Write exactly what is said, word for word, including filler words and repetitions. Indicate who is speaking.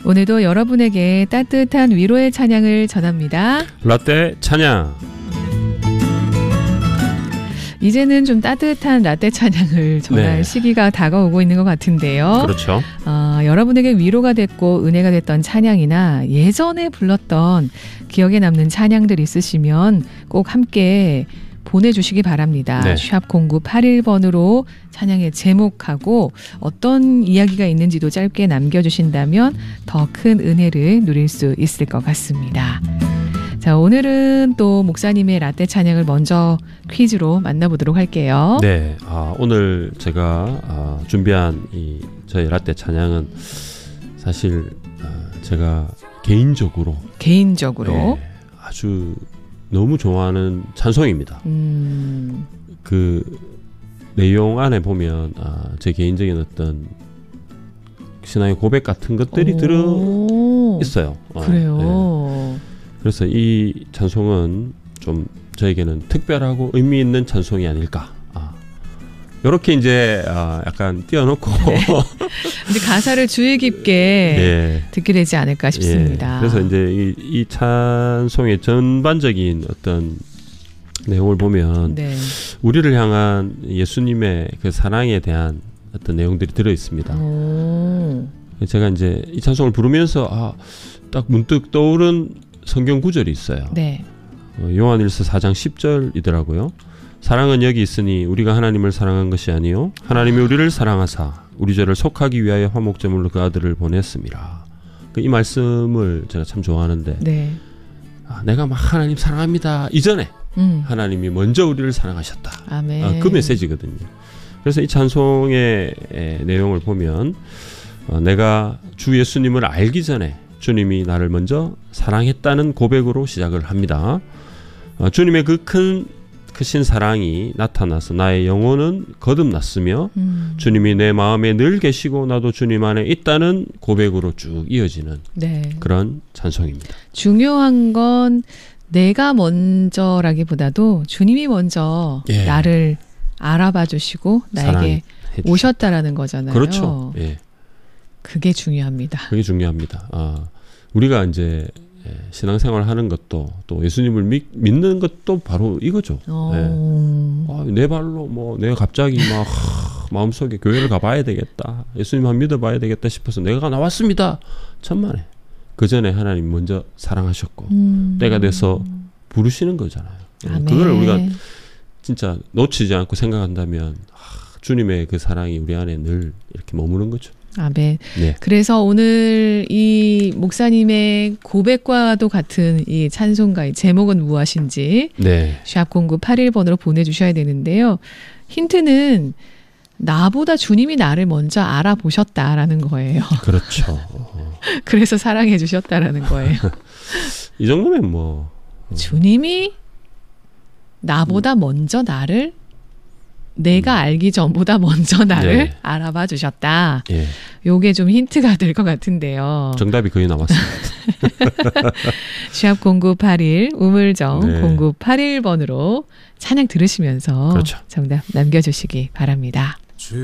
Speaker 1: 오늘도 여러분에게 따뜻한 위로의 찬양을 전합니다.
Speaker 2: 라떼 찬양.
Speaker 1: 이제는 좀 따뜻한 라떼 찬양을 전할
Speaker 2: 네.
Speaker 1: 시기가 다가오고 있는 것 같은데요.
Speaker 2: 그렇죠.
Speaker 1: 어, 여러분에게 위로가 됐고 은혜가 됐던 찬양이나 예전에 불렀던 기억에 남는 찬양들 있으시면 꼭 함께 보내주시기 바랍니다.
Speaker 2: 네.
Speaker 1: 샵 공구팔일 번으로 찬양의 제목하고 어떤 이야기가 있는지도 짧게 남겨주신다면 더 큰 은혜를 누릴 수 있을 것 같습니다. 자, 오늘은 또 목사님의 라떼 찬양을 먼저 퀴즈로 만나보도록 할게요.
Speaker 2: 네, 아, 오늘 제가 아, 준비한 이 저희 라떼 찬양은 사실 아, 제가 개인적으로
Speaker 1: 개인적으로
Speaker 2: 네, 아주 너무 좋아하는 찬송입니다.
Speaker 1: 음.
Speaker 2: 그 내용 안에 보면 아, 제 개인적인 어떤 신앙의 고백 같은 것들이 들어 있어요.
Speaker 1: 그래요.
Speaker 2: 아, 네. 그래서 이 찬송은 좀 저에게는 특별하고 의미 있는 찬송이 아닐까. 아, 이렇게 이제 아, 약간 띄워놓고.
Speaker 1: 네. 근데 가사를 주의 깊게
Speaker 2: 네.
Speaker 1: 듣게 되지 않을까 싶습니다.
Speaker 2: 예. 그래서 이제 이, 이 찬송의 전반적인 어떤 내용을 보면
Speaker 1: 네.
Speaker 2: 우리를 향한 예수님의 그 사랑에 대한 어떤 내용들이 들어 있습니다.
Speaker 1: 오.
Speaker 2: 제가 이제 이 찬송을 부르면서 아, 딱 문득 떠오른 성경 구절이 있어요.
Speaker 1: 네.
Speaker 2: 어, 요한일서 사 장 십 절이더라고요. 사랑은 여기 있으니 우리가 하나님을 사랑한 것이 아니요 하나님이 우리를 사랑하사 우리 죄를 속하기 위하여 화목제물로 그 아들을 보냈습니다. 이 말씀을 제가 참 좋아하는데
Speaker 1: 네.
Speaker 2: 아, 내가 막 하나님 사랑합니다 이전에
Speaker 1: 음.
Speaker 2: 하나님이 먼저 우리를 사랑하셨다.
Speaker 1: 아멘.
Speaker 2: 아, 그 메시지거든요. 그래서 이 찬송의 에, 내용을 보면 어, 내가 주 예수님을 알기 전에 주님이 나를 먼저 사랑했다는 고백으로 시작을 합니다. 어, 주님의 그 큰 크신 사랑이 나타나서 나의 영혼은 거듭났으며
Speaker 1: 음.
Speaker 2: 주님이 내 마음에 늘 계시고 나도 주님 안에 있다는 고백으로 쭉 이어지는
Speaker 1: 네. 그런
Speaker 2: 찬송입니다.
Speaker 1: 중요한 건 내가 먼저라기보다도 주님이 먼저
Speaker 2: 예.
Speaker 1: 나를 알아봐 주시고 나에게 오셨다라는 거잖아요.
Speaker 2: 그렇죠. 예.
Speaker 1: 그게 중요합니다.
Speaker 2: 그게 중요합니다. 아, 우리가 이제 신앙생활 하는 것도 또 예수님을 믿, 믿는 것도 바로 이거죠.
Speaker 1: 어...
Speaker 2: 예. 아, 내 발로 뭐 내가 갑자기 막 하, 마음속에 교회를 가봐야 되겠다. 예수님 한 믿어봐야 되겠다 싶어서 내가 나왔습니다. 천만에. 그 전에 하나님 먼저 사랑하셨고
Speaker 1: 음...
Speaker 2: 때가 돼서 부르시는 거잖아요.
Speaker 1: 아멘.
Speaker 2: 그걸 우리가 진짜 놓치지 않고 생각한다면 아, 주님의 그 사랑이 우리 안에 늘 이렇게 머무는 거죠.
Speaker 1: 아멘.
Speaker 2: 네.
Speaker 1: 그래서 오늘 이 목사님의 고백과도 같은 이 찬송가의 제목은 무엇인지
Speaker 2: 네.
Speaker 1: 샵 공구팔일 번으로 보내주셔야 되는데요. 힌트는 나보다 주님이 나를 먼저 알아보셨다라는 거예요.
Speaker 2: 그렇죠.
Speaker 1: 그래서 사랑해 주셨다라는 거예요.
Speaker 2: 이 정도면 뭐
Speaker 1: 주님이 나보다 음. 먼저 나를 내가 알기 전보다 먼저 나를
Speaker 2: 네.
Speaker 1: 알아봐 주셨다.
Speaker 2: 예.
Speaker 1: 요게 좀 힌트가 될 것 같은데요.
Speaker 2: 정답이 거의 나왔습니다.
Speaker 1: 샵 공구팔일 우물정
Speaker 2: 네.
Speaker 1: 공구팔일 번으로 찬양 들으시면서
Speaker 2: 그렇죠.
Speaker 1: 정답 남겨주시기 바랍니다.